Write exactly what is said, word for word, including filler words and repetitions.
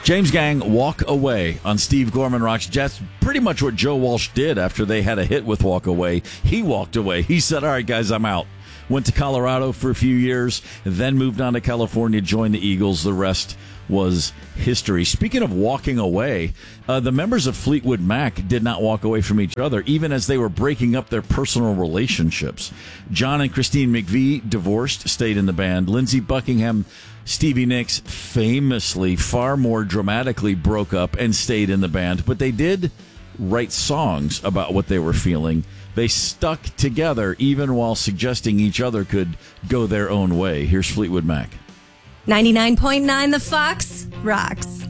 James Gang, Walk Away on Steve Gorman Rocks Jets. Pretty much what Joe Walsh did after they had a hit with Walk Away. He walked away. He said, all right, guys, I'm out. Went to Colorado for a few years, then moved on to California, joined the Eagles. The rest was history. Speaking of walking away, uh, the members of Fleetwood Mac did not walk away from each other, even as they were breaking up their personal relationships. John and Christine McVie divorced, stayed in the band. Lindsey Buckingham, Stevie Nicks famously, far more dramatically broke up and stayed in the band, but they did write songs about what they were feeling. They stuck together even while suggesting each other could go their own way. Here's Fleetwood Mac. ninety-nine point nine The Fox rocks.